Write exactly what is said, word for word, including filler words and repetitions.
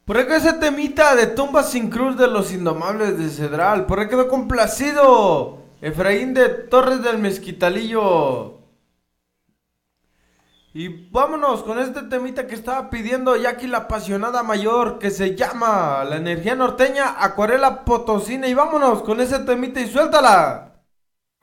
Por acá ese temita de Tumba sin Cruz de los Indomables de Cedral. Por ahí quedó complacido Efraín de Torres del Mezquitalillo. Y vámonos con este temita que estaba pidiendo Jackie la apasionada mayor, que se llama La Energía Norteña Acuarela Potosina. Y vámonos con ese temita y suéltala.